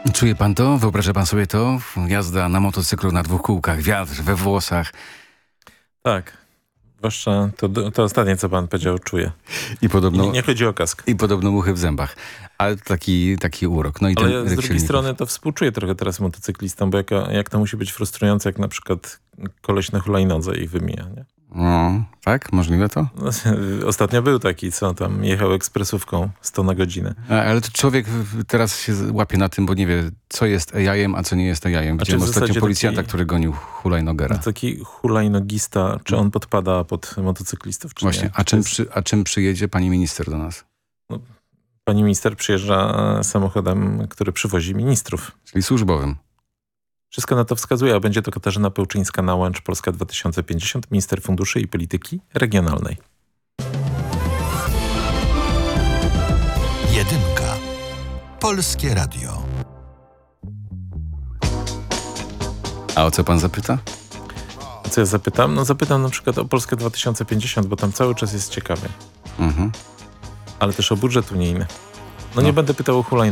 Czuje pan to? Wyobraża pan sobie to? Jazda na motocyklu na 2 kółkach, wiatr we włosach. Tak. Zwłaszcza to ostatnie, co pan powiedział, czuję. I podobno, Nie chodzi o kask. I podobno muchy w zębach. Ale taki urok. No i Ale ten z drugiej strony to współczuję trochę teraz motocyklistom, bo jak to musi być frustrujące, jak na przykład koleś na hulajnodze ich wymija, nie? No, tak? Możliwe to? No, ostatnio był taki, co tam jechał ekspresówką 100 na godzinę. Ale to człowiek teraz się łapie na tym, bo nie wie, co jest AI-em, a co nie jest AI-em. Widziałem ostatnio policjanta, który gonił hulajnogera. Taki hulajnogista, czy on podpada pod motocyklistów, czy właśnie, nie? A czym przyjedzie pani minister do nas? No, pani minister przyjeżdża samochodem, który przywozi ministrów. Czyli służbowym. Wszystko na to wskazuje, a będzie to Katarzyna Pełczyńska-Nałęcz, Polska 2050, minister funduszy i polityki regionalnej. Jedynka. Polskie Radio. A o co pan zapyta? Co ja zapytam? No zapytam na przykład o Polskę 2050, bo tam cały czas jest ciekawie. Mhm. Ale też o budżet unijny. No nie będę pytał o hulajnogę.